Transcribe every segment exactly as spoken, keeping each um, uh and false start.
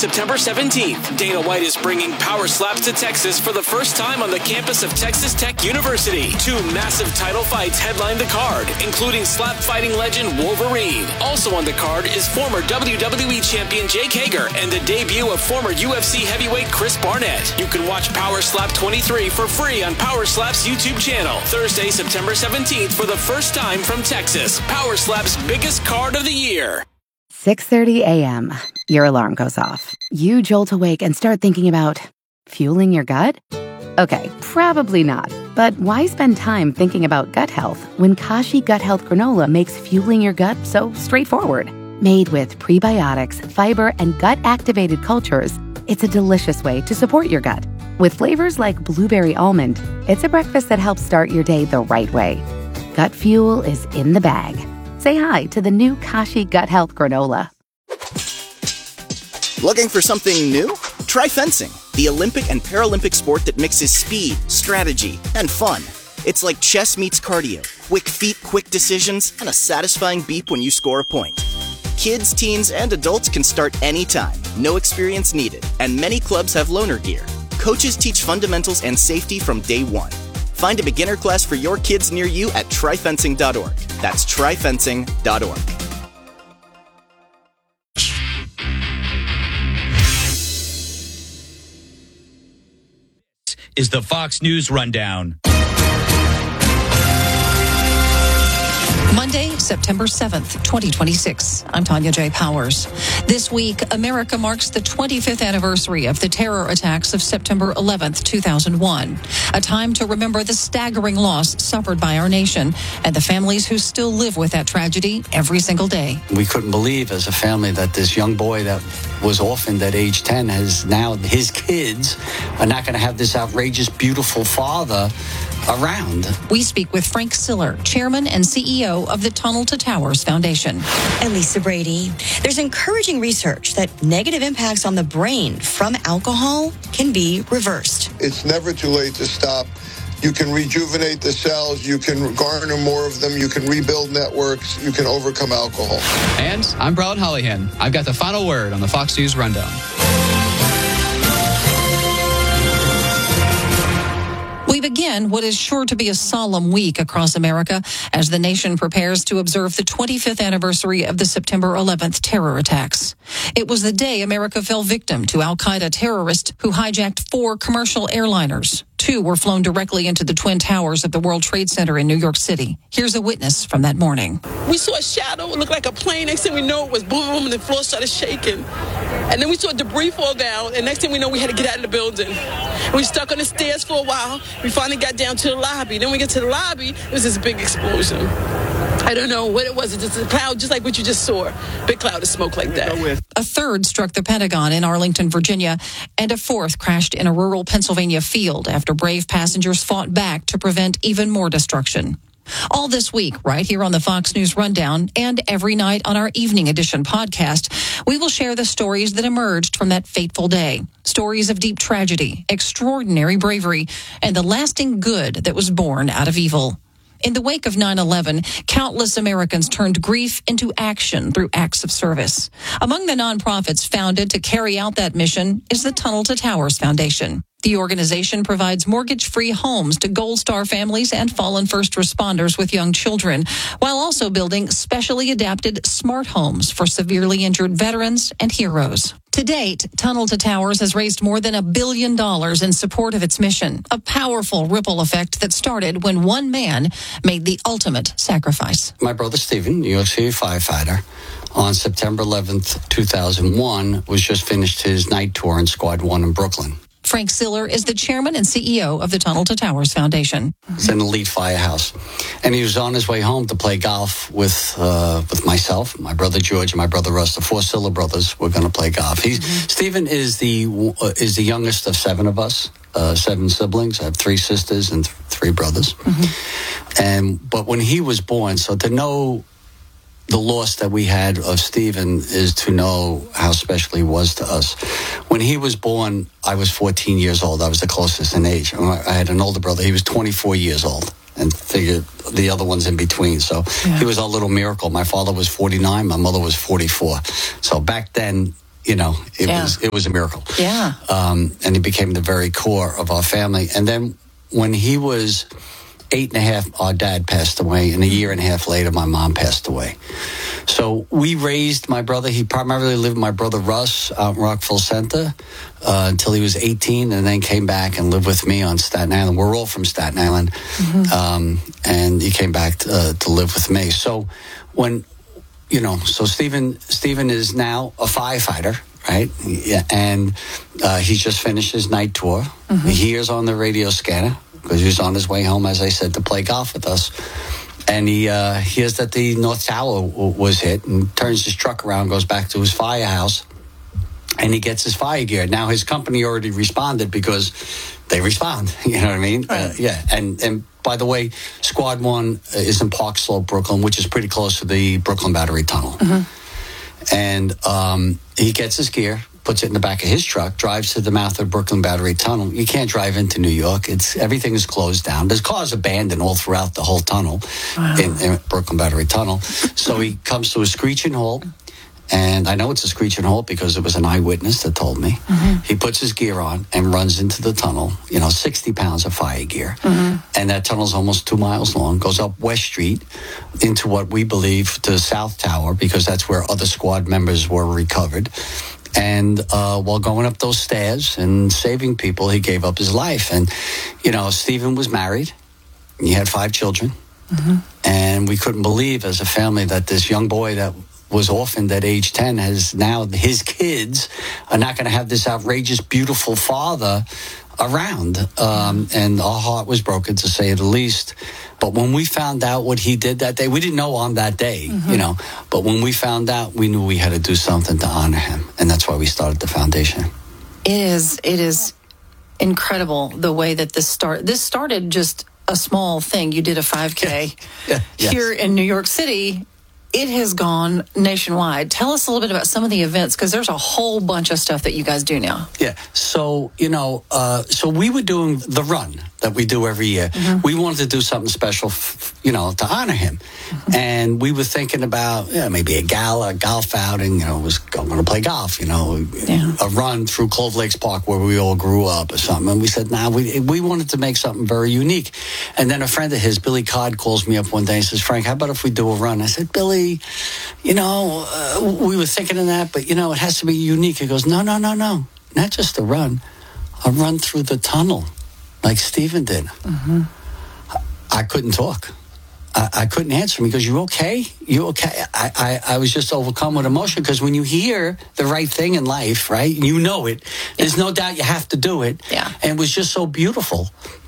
September seventeenth, Dana White is bringing Power Slaps to Texas for the first time on the campus of Texas Tech University. Two massive title fights headline the card, including slap fighting legend Wolverine. Also on the card is former W W E champion Jake Hager and the debut of former U F C heavyweight Chris Barnett. You can watch Power Slap twenty-three for free on Power Slap's YouTube channel. Thursday, September seventeenth for the first time from Texas. Power Slap's biggest card of the year. six thirty a.m. Your alarm goes off. You jolt awake and start thinking about fueling your gut? Okay, probably not. But why spend time thinking about gut health when Kashi Gut Health Granola makes fueling your gut so straightforward? Made with prebiotics, fiber, and gut-activated cultures, it's a delicious way to support your gut. With flavors like blueberry almond, it's a breakfast that helps start your day the right way. Gut fuel is in the bag. Say hi to the new Kashi Gut Health Granola. Looking for something new? Try fencing, the Olympic and Paralympic sport that mixes speed, strategy, and fun. It's like chess meets cardio, quick feet, quick decisions, and a satisfying beep when you score a point. Kids, teens, and adults can start anytime, no experience needed, and many clubs have loaner gear. Coaches teach fundamentals and safety from day one. Find a beginner class for your kids near you at try fencing dot org. That's try fencing dot org. Is the Fox News Rundown. Monday, September seventh, twenty twenty-six. I'm Tanya J. Powers. This week, America marks the twenty-fifth anniversary of the terror attacks of September eleventh, two thousand one. A time to remember the staggering loss suffered by our nation and the families who still live with that tragedy every single day. We couldn't believe as a family that this young boy that was orphaned at age ten has now, his kids are not going to have this outrageous, beautiful father around. We speak with Frank Siller, chairman and C E O of the Tunnel to Towers Foundation. And Lisa Brady. There's encouraging research that negative impacts on the brain from alcohol can be reversed. It's never too late to stop. You can rejuvenate the cells. You can garner more of them. You can rebuild networks. You can overcome alcohol. And I'm Brad Hollihan. I've got the final word on the Fox News Rundown. We begin what is sure to be a solemn week across America as the nation prepares to observe the twenty-fifth anniversary of the September eleventh terror attacks. It was the day America fell victim to al-Qaeda terrorists who hijacked four commercial airliners. Two were flown directly into the Twin Towers of the World Trade Center in New York City. Here's a witness from that morning. We saw a shadow. It looked like a plane. Next thing we know, it was boom, and the floor started shaking. And then we saw debris fall down, and next thing we know, we had to get out of the building. We were stuck on the stairs for a while. We finally got down to the lobby. Then we get to the lobby, it was this big explosion. I don't know what it was. It's just a cloud, just like what you just saw. Big cloud of smoke like that. A third struck the Pentagon in Arlington, Virginia, and a fourth crashed in a rural Pennsylvania field after brave passengers fought back to prevent even more destruction. All this week, right here on the Fox News Rundown and every night on our Evening Edition podcast, we will share the stories that emerged from that fateful day. Stories of deep tragedy, extraordinary bravery, and the lasting good that was born out of evil. In the wake of nine eleven, countless Americans turned grief into action through acts of service. Among the nonprofits founded to carry out that mission is the Tunnel to Towers Foundation. The organization provides mortgage-free homes to Gold Star families and fallen first responders with young children, while also building specially adapted smart homes for severely injured veterans and heroes. To date, Tunnel to Towers has raised more than a billion dollars in support of its mission, a powerful ripple effect that started when one man made the ultimate sacrifice. My brother Stephen, New York City firefighter, on September eleventh, two thousand one, was just finished his night tour in Squad one in Brooklyn. Frank Siller is the chairman and C E O of the Tunnel to Towers Foundation. It's an elite firehouse. And he was on his way home to play golf with uh, with myself, my brother George, and my brother Russ. The four Siller brothers were going to play golf. He's, mm-hmm. Stephen is the uh, is the youngest of seven of us, uh, seven siblings. I have three sisters and th- three brothers. Mm-hmm. And but when he was born, so to know the loss that we had of Stephen is to know how special he was to us. When he was born, I was fourteen years old. I was the closest in age. I had an older brother. He was twenty-four years old, and figured the other ones in between. So yeah. He was our little miracle. My father was forty-nine. My mother was forty-four. So back then, you know, it Yeah. was it was a miracle. Yeah. Um, and he became the very core of our family. And then when he was eight and a half, our dad passed away, and a year and a half later, my mom passed away. So we raised my brother. He primarily lived with my brother Russ out in Rockville Center uh, until he was eighteen, and then came back and lived with me on Staten Island. We're all from Staten Island, mm-hmm. um, and he came back to, uh, to live with me. So when, you know, so Stephen, Stephen is now a firefighter, right? Yeah, and uh, he just finished his night tour. Mm-hmm. He hears on the radio scanner, because he was on his way home, as I said, to play golf with us. And he uh, hears that the North Tower w- was hit, and turns his truck around, goes back to his firehouse, and he gets his fire gear. Now, his company already responded because they respond. You know what I mean? Right. Uh, yeah. And, and by the way, Squad One is in Park Slope, Brooklyn, which is pretty close to the Brooklyn Battery Tunnel. Mm-hmm. And um, he gets his gear, puts it in the back of his truck, drives to the mouth of the Brooklyn Battery Tunnel. You can't drive into New York. It's everything is closed down. There's cars abandoned all throughout the whole tunnel, wow. in, in Brooklyn Battery Tunnel. So he comes to a screeching halt, and I know it's a screeching halt because it was an eyewitness that told me. Mm-hmm. He puts his gear on and runs into the tunnel, you know, sixty pounds of fire gear. Mm-hmm. And that tunnel's almost two miles long, goes up West Street into what we believe to South Tower, because that's where other squad members were recovered. And uh, while going up those stairs and saving people, he gave up his life. And, you know, Stephen was married. He had five children. Mm-hmm. And we couldn't believe as a family that this young boy that was orphaned at age ten has now, his kids are not going to have this outrageous, beautiful father around. Um, and our heart was broken, to say the least. But when we found out what he did that day, we didn't know on that day, mm-hmm. you know. But when we found out, we knew we had to do something to honor him. And that's why we started the foundation. It is, it is incredible the way that this start. This started just a small thing. You did a five K yeah. Yeah. here Yes. in New York City. It has gone nationwide. Tell us a little bit about some of the events, because there's a whole bunch of stuff that you guys do now. Yeah. So, you know, uh, so we were doing the run that we do every year. Mm-hmm. We wanted to do something special, f- you know, to honor him. Mm-hmm. And we were thinking about, you know, maybe a gala, a golf outing, you know, was going to play golf, you know, yeah. a run through Clove Lakes Park where we all grew up or something. And we said, nah, we, we wanted to make something very unique. And then a friend of his, Billy Codd, calls me up one day and says, Frank, how about if we do a run? I said, Billy, you know, uh, we were thinking of that, but, you know, it has to be unique. He goes, no, no, no, no, not just a run, a run through the tunnel like Stephen did. Mm-hmm. I couldn't talk. I, I couldn't answer him. He goes, you okay? You okay? I, I, I was just overcome with emotion, because when you hear the right thing in life, right, you know it, there's no doubt you have to do it. Yeah. And it was just so beautiful.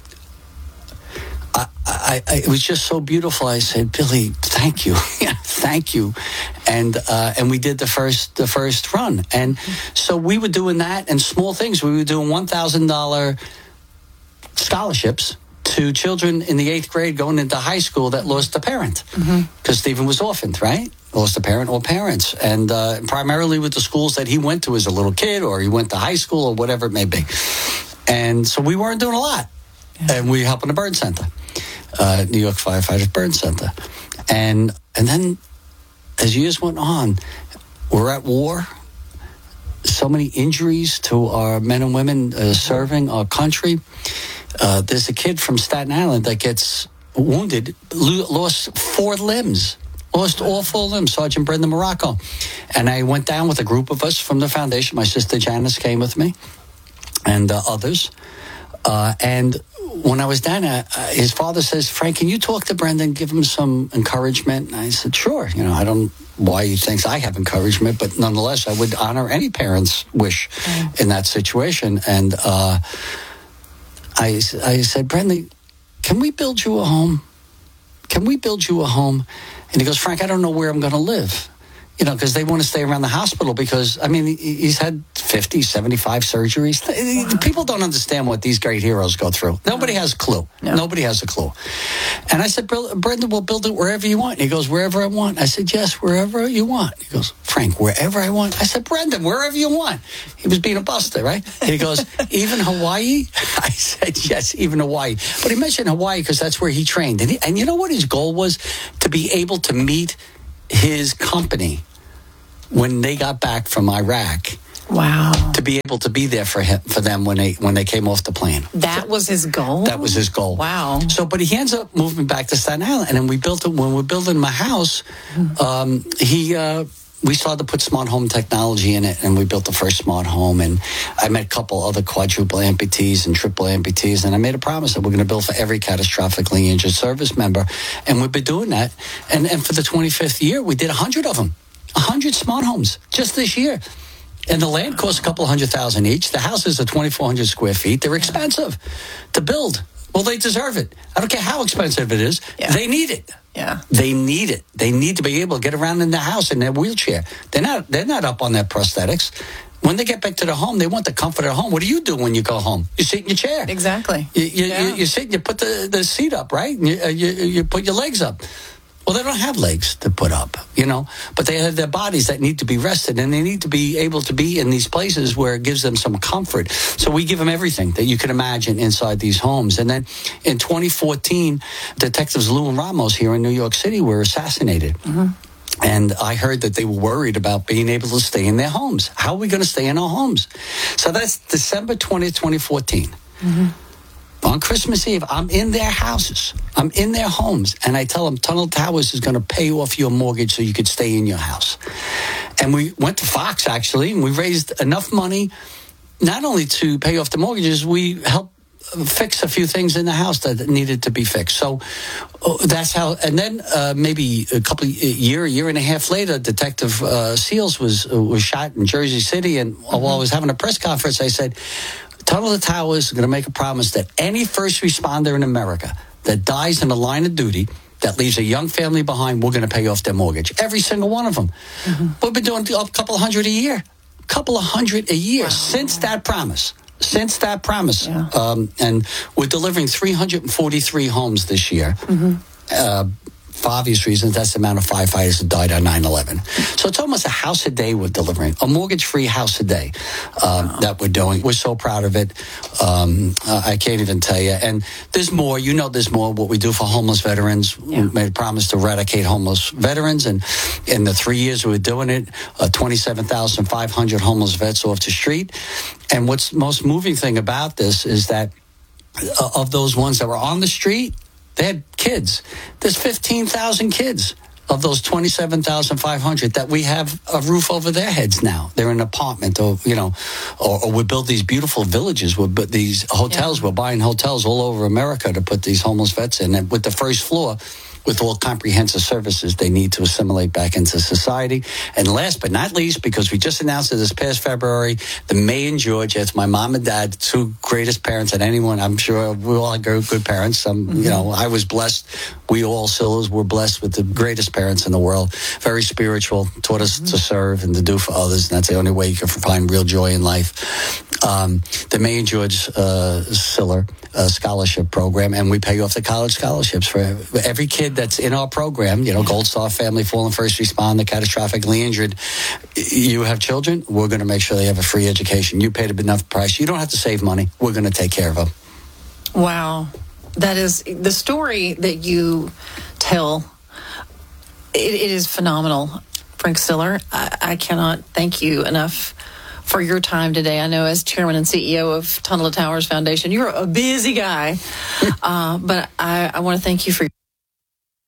I, I, I, it was just so beautiful. I said, Billy, thank you, thank you, and uh, and we did the first the first run, and so we were doing that and small things. We were doing one thousand dollar scholarships to children in the eighth grade going into high school that lost a parent, because mm-hmm. Stephen was orphaned, right? Lost a parent or parents, and uh, primarily with the schools that he went to as a little kid, or he went to high school, or whatever it may be. And so we weren't doing a lot, yeah. and we helped in the burn center. Uh, New York Firefighters Burn Center. And and then as years went on, we're at war. So many injuries to our men and women uh, serving our country. Uh, there's a kid from Staten Island that gets wounded, lo- lost four limbs, lost all four limbs, Sergeant Brendan Morocco. And I went down with a group of us from the foundation. My sister Janice came with me, and uh, others. Uh, and when I was down there, uh, his father says, Frank, can you talk to Brendan, give him some encouragement? And I said, sure. You know, I don't know why he thinks I have encouragement, but nonetheless, I would honor any parent's wish mm. in that situation. And uh, I, I said, Brendan, can we build you a home? Can we build you a home? And he goes, Frank, I don't know where I'm going to live. You know, because they want to stay around the hospital because, I mean, he's had fifty, seventy-five surgeries. Wow. People don't understand what these great heroes go through. Nobody has a clue. No. Nobody has a clue. And I said, Brendan, we'll build it wherever you want. And he goes, wherever I want. I said, yes, wherever you want. He goes, Frank, wherever I want. I said, Brendan, wherever you want. He was being a buster, right? He goes, even Hawaii? I said, yes, even Hawaii. But he mentioned Hawaii because that's where he trained. And, he, and you know what his goal was? To be able to meet his company when they got back from Iraq Wow. To be able to be there for him, for them when they when they came off the plane. That was his goal? That was his goal. Wow. So, but he ends up moving back to Staten Island. And then we built it, when we're building my house, um, he... Uh, we started to put smart home technology in it, and we built the first smart home. And I met a couple other quadruple amputees and triple amputees, and I made a promise that we're going to build for every catastrophically injured service member. And we've been doing that. And, and for the twenty-fifth year, we did one hundred of them, one hundred smart homes just this year. And the land costs a couple hundred thousand each. The houses are twenty-four hundred square feet. They're expensive to build. Well, they deserve it. I don't care how expensive it is. Yeah. They need it. Yeah. They need it. They need to be able to get around in the house in their wheelchair. They're not they're not up on their prosthetics. When they get back to the home, they want the comfort at home. What do you do when you go home? You sit in your chair. Exactly. You, you, yeah. you, you sit and you put the, the seat up, right? And you, uh, you, you put your legs up. Well, they don't have legs to put up, you know, but they have their bodies that need to be rested, and they need to be able to be in these places where it gives them some comfort. So we give them everything that you can imagine inside these homes. And then in twenty fourteen, Detectives Lou and Ramos here in New York City were assassinated. Mm-hmm. And I heard that they were worried about being able to stay in their homes. How are we going to stay in our homes? So that's December twentieth, twenty fourteen. Mm-hmm. On Christmas Eve, I'm in their houses. I'm in their homes. And I tell them, Tunnel Towers is going to pay off your mortgage so you could stay in your house. And we went to Fox, actually, and we raised enough money, not only to pay off the mortgages, we helped fix a few things in the house that needed to be fixed. So uh, that's how, and then uh, maybe a couple of year, year and a half later, Detective uh, Seals was, uh, was shot in Jersey City. And mm-hmm. while I was having a press conference, I said, Tunnel to Towers is going to make a promise that any first responder in America that dies in the line of duty, that leaves a young family behind, we're going to pay off their mortgage. Every single one of them. Mm-hmm. We've been doing a couple of hundred a year. A couple of hundred a year wow. since that promise. Since that promise. Yeah. Um, and we're delivering three hundred forty-three homes this year. Mm-hmm. Uh, for obvious reasons, that's the amount of firefighters that died on nine eleven. So it's almost a house a day we're delivering, a mortgage-free house a day um, wow. that we're doing. We're so proud of it. Um, uh, I can't even tell you. And there's more. You know there's more what we do for homeless veterans. Yeah. We made a promise to eradicate homeless veterans. And in the three years we were doing it, uh, twenty-seven thousand five hundred homeless vets off the street. And what's the most moving thing about this is that uh, of those ones that were on the street, they had kids. There's fifteen thousand kids of those twenty-seven thousand five hundred that we have a roof over their heads now. They're in an apartment, or, you know, or, or we build these beautiful villages. We build these hotels. Yeah. We're buying hotels all over America to put these homeless vets in. And with the first floor, with all comprehensive services they need to assimilate back into society. And last but not least, because we just announced it this past February, the May and George, it's my mom and dad, two greatest parents that anyone, I'm sure we all are good parents. Um, mm-hmm. You know, I was blessed. We all Sillas were blessed with the greatest parents in the world. Very spiritual, taught us mm-hmm. to serve and to do for others. And that's the only way you can find real joy in life. Um, the May and George uh, Siller uh, scholarship program, and we pay off the college scholarships for every kid that's in our program. You know, Gold Star Family, Fallen First Responder, catastrophically injured. You have children, we're going to make sure they have a free education. You paid enough price. You don't have to save money. We're going to take care of them. Wow. That is the story that you tell. It, it is phenomenal, Frank Stiller. I, I cannot thank you enough for your time today. I know as chairman and C E O of Tunnel to Towers Foundation, you're a busy guy, uh, but I, I want to thank you for